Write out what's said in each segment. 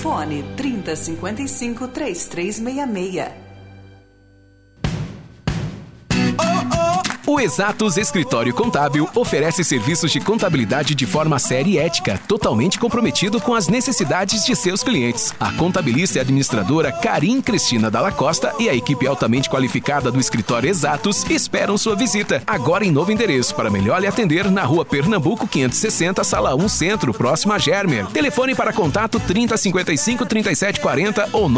Fone 3055-3366. O Exatos Escritório Contábil oferece serviços de contabilidade de forma séria e ética, totalmente comprometido com as necessidades de seus clientes. A contabilista e administradora Karim Cristina Dalla Costa e a equipe altamente qualificada do Escritório Exatos esperam sua visita. Agora em novo endereço, para melhor lhe atender, na Rua Pernambuco 560, Sala 1 Centro, próximo a Germer. Telefone para contato 3055-3740 ou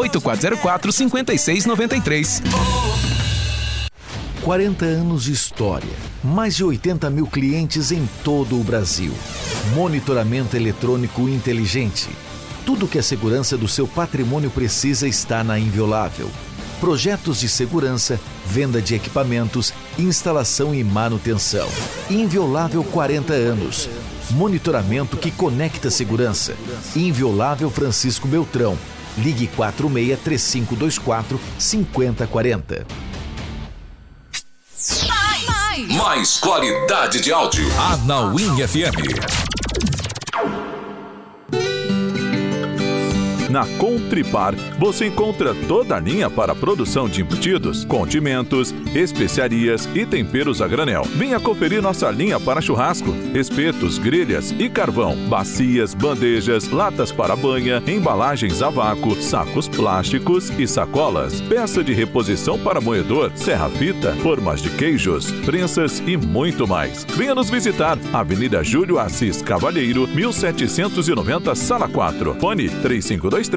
98404-5693. 40 anos de história, mais de 80 mil clientes em todo o Brasil. Monitoramento eletrônico inteligente. Tudo que a segurança do seu patrimônio precisa está na Inviolável. Projetos de segurança, venda de equipamentos, instalação e manutenção. Inviolável 40 anos. Monitoramento que conecta segurança. Inviolável Francisco Beltrão. Ligue 46-3524-5040. Mais qualidade de áudio. Anauim FM. Na Contripar, você encontra toda a linha para a produção de embutidos, condimentos, especiarias e temperos a granel. Venha conferir nossa linha para churrasco, espetos, grelhas e carvão, bacias, bandejas, latas para banha, embalagens a vácuo, sacos plásticos e sacolas, peça de reposição para moedor, serra-fita, formas de queijos, prensas e muito mais. Venha nos visitar, Avenida Júlio Assis Cavalheiro, 1790, Sala 4, fone 3523-0040.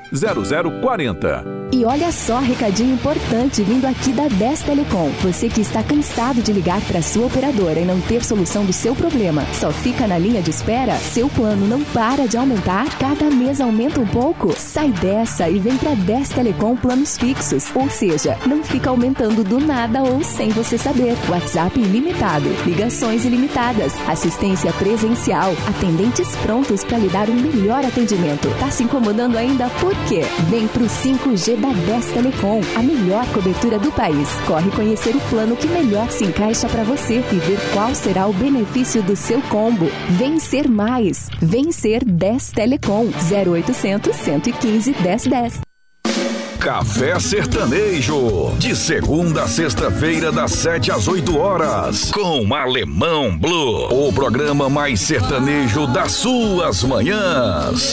E olha só, recadinho importante vindo aqui da 10 Telecom. Você que está cansado de ligar para sua operadora e não ter solução do seu problema, só fica na linha de espera? Seu plano não para de aumentar? Cada mês aumenta um pouco? Sai dessa e vem para 10 Telecom planos fixos. Ou seja, não fica aumentando do nada ou sem você saber. WhatsApp ilimitado, ligações ilimitadas, assistência presencial, atendentes prontos para lhe dar um melhor atendimento. Tá se incomodando ainda? Por quê? Vem pro 5G da 10 Telecom, a melhor cobertura do país. Corre conhecer o plano que melhor se encaixa para você e ver qual será o benefício do seu combo. Vencer mais. Vencer 10 Telecom. 0800 115 1010. Café Sertanejo, de segunda a sexta-feira, das 7 às 8 horas, com Alemão Blue, o programa mais sertanejo das suas manhãs.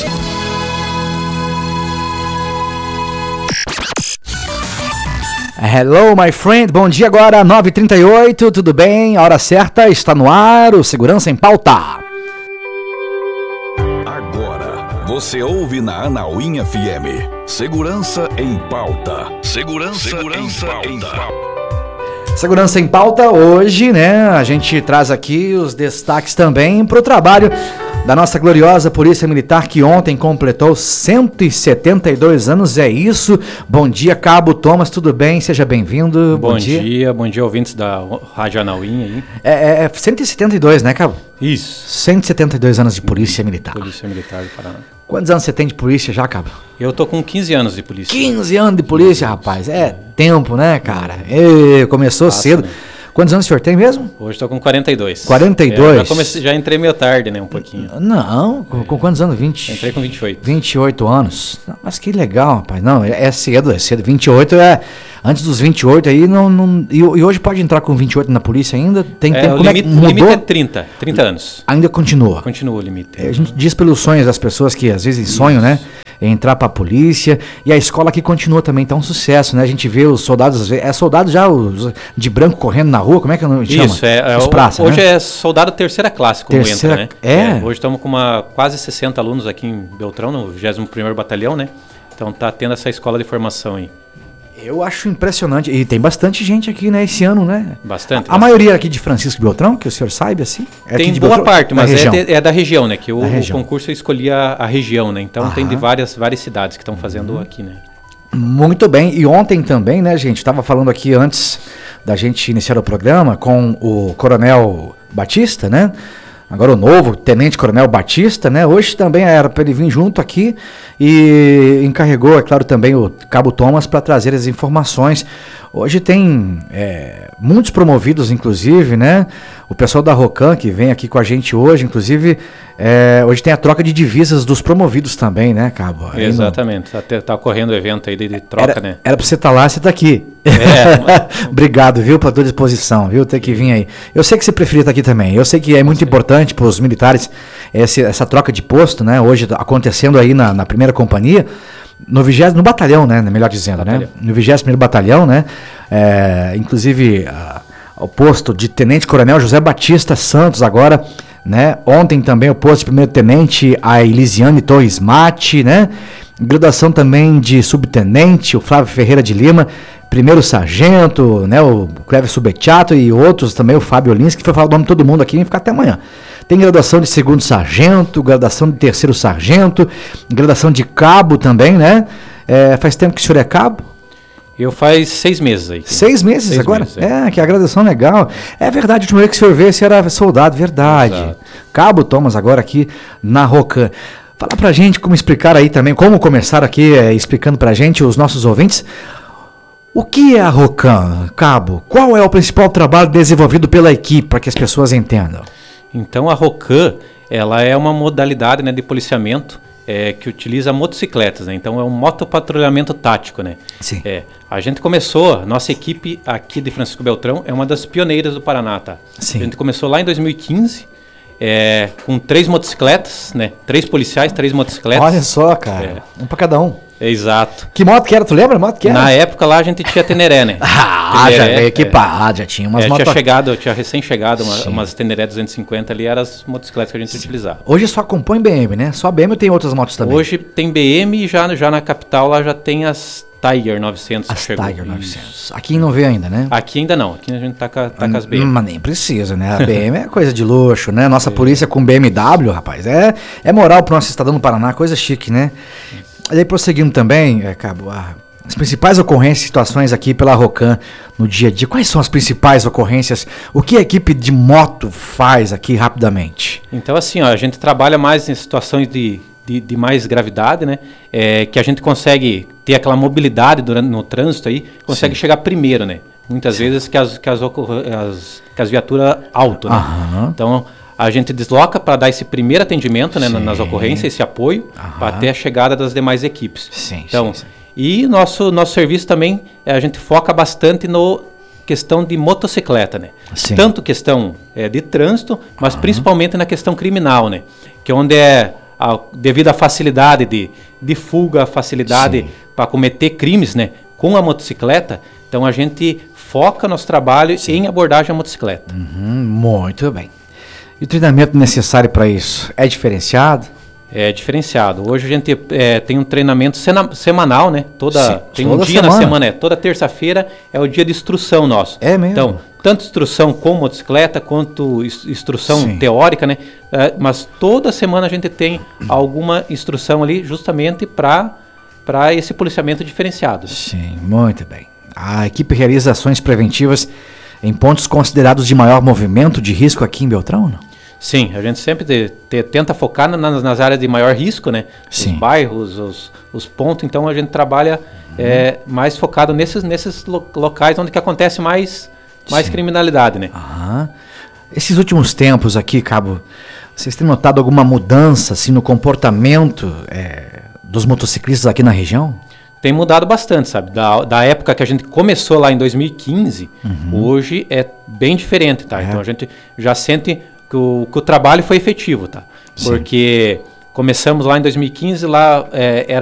Hello, my friend. Bom dia agora, 9h38, tudo bem? A hora certa está no ar, o Segurança em Pauta. Agora, você ouve na Anauim FM. Segurança em Pauta. Segurança em Pauta. Segurança em Pauta, hoje, né, a gente traz aqui os destaques também para o trabalho da nossa gloriosa Polícia Militar, que ontem completou 172 anos, é isso. Bom dia, Cabo Thomas, tudo bem? Seja bem-vindo. Bom dia, ouvintes da Rádio Anauim aí. É 172, né, Cabo? Isso. 172 anos de Polícia Militar. Polícia Militar do Paraná. Quantos anos você tem de polícia já, Cabo? Eu tô com 15 anos de polícia. 15 anos de polícia, rapaz. É tempo, né, cara? Começou cedo. Né? Quantos anos o senhor tem mesmo? Hoje estou com 42. 42? Já entrei meio tarde, né, um pouquinho. Não, com quantos anos? 20? Entrei com 28. 28 anos. Mas que legal, rapaz. Não, é cedo. 28 é... Antes dos 28 aí, e hoje pode entrar com 28 na polícia ainda? Tem tempo, o limite é 30 anos. Ainda continua? Continua o limite. A gente diz pelos sonhos das pessoas que às vezes sonham, né? Entrar pra polícia. E a escola aqui continua também, tá um sucesso, né? A gente vê os soldados, às vezes, soldado já de branco correndo na rua, como é que chama? Isso, hoje, né? É soldado terceira classe, como entra, né? Hoje estamos com quase 60 alunos aqui em Beltrão, no 21º Batalhão, né? Então tá tendo essa escola de formação aí. Eu acho impressionante. E tem bastante gente aqui, né, esse ano, né? Bastante. A maioria aqui de Francisco Beltrão, que o senhor saiba, assim? Tem boa Beltrão, parte, mas é da região, né? Que o concurso escolhia a região, né? Então tem de várias cidades que estão fazendo aqui, né? Muito bem. E ontem também, né, gente? Estava falando aqui antes da gente iniciar o programa com o Coronel Batista, né? Agora o novo Tenente Coronel Batista, né? Hoje também era para ele vir junto aqui e encarregou, é claro, também o Cabo Thomas para trazer as informações. Hoje tem muitos promovidos, inclusive, né? O pessoal da Rocan, que vem aqui com a gente hoje, inclusive, hoje tem a troca de divisas dos promovidos também, né, Cabo? Exatamente, tá ocorrendo o evento aí de troca, né? Era pra você estar lá, você tá aqui. Obrigado, viu, pela tua disposição, viu, ter que vir aí. Eu sei que você preferia estar aqui também, eu sei que é muito importante para os militares essa troca de posto, né? Hoje acontecendo aí na primeira companhia, no batalhão, né? Melhor dizendo, né? No 20º Batalhão, né? Inclusive, o posto de Tenente Coronel José Batista Santos agora, né? Ontem também o posto de Primeiro Tenente a Elisiane Torres Mate, né? Graduação também de Subtenente, o Flávio Ferreira de Lima, Primeiro Sargento, né? O Cleber Subetiato e outros também, o Fábio Lins, que foi falar o nome de todo mundo aqui e ficar até amanhã. Tem graduação de Segundo Sargento, graduação de Terceiro Sargento, graduação de Cabo também, né? Faz tempo que o senhor é cabo? Eu faz 6 meses aí. 6 meses 6 agora? Meses, que a graduação legal. É verdade, a última vez que o senhor veio, você era soldado, verdade. Exato. Cabo Thomas agora aqui na Rocan. Fala pra gente como explicar aí também, como começar aqui explicando pra gente, os nossos ouvintes, o que é a Rocan, Cabo? Qual é o principal trabalho desenvolvido pela equipe, para que as pessoas entendam? Então a Rocan, ela é uma modalidade, né, de policiamento que utiliza motocicletas, né? Então é um motopatrulhamento tático, né? Sim. A gente começou, nossa equipe aqui de Francisco Beltrão é uma das pioneiras do Paraná, tá? Sim. A gente começou lá em 2015, com 3 motocicletas, né? 3 policiais, 3 motocicletas. Olha só, cara, um para cada um. Exato. Que moto que era? Tu lembra a moto que era? Na época lá a gente tinha Teneré, né? Já veio equipado, já tinha umas motos. Tinha recém-chegado umas Teneré 250 ali, eram as motocicletas que a gente utilizava. Hoje só compõe BM, né? Só BM ou tem outras motos também? Hoje tem BM e já na capital lá já tem as Tiger 900. As Tiger 900. Aqui não veio ainda, né? Aqui ainda não, aqui a gente tá com as BM. Mas nem precisa, né? A BM é coisa de luxo, né? Nossa polícia com BMW, rapaz, é moral pro nosso estadão do Paraná, coisa chique, né? E aí, prosseguindo também, Cabo, as principais ocorrências e situações aqui pela Rocan no dia a dia, quais são as principais ocorrências? O que a equipe de moto faz aqui rapidamente? Então, assim, a gente trabalha mais em situações de mais gravidade, né? Que a gente consegue ter aquela mobilidade no trânsito aí, consegue chegar primeiro, né? Muitas vezes que as viaturas alto, né? Então, a gente desloca para dar esse primeiro atendimento, né, nas ocorrências, esse apoio, até a chegada das demais equipes. Então, e nosso serviço também, a gente foca bastante no questão de motocicleta, né? Tanto questão de trânsito, mas principalmente na questão criminal, né? Que é onde devido à facilidade de fuga, facilidade para cometer crimes, né, com a motocicleta, então a gente foca nosso trabalho em abordagem à motocicleta. Muito bem. E o treinamento necessário para isso é diferenciado? É diferenciado. Hoje a gente tem um treinamento semanal, né? Tem um dia semana. Na semana, toda terça-feira é o dia de instrução nosso. É mesmo? Então, tanto instrução com motocicleta, quanto instrução teórica, né? Mas toda semana a gente tem alguma instrução ali justamente para esse policiamento diferenciado. Sim, muito bem. A equipe realiza ações preventivas em pontos considerados de maior movimento de risco aqui em Beltrão, não? Sim, a gente sempre tenta focar nas áreas de maior risco, né? Sim. Os bairros, os pontos, então a gente trabalha mais focado nesses locais onde que acontece mais criminalidade, né? Esses últimos tempos aqui, Cabo, vocês têm notado alguma mudança assim, no comportamento dos motociclistas aqui na região? Tem mudado bastante, sabe? Da época que a gente começou lá em 2015, hoje é bem diferente, tá? Então a gente já sente que o trabalho foi efetivo, tá? Porque começamos lá em 2015, lá era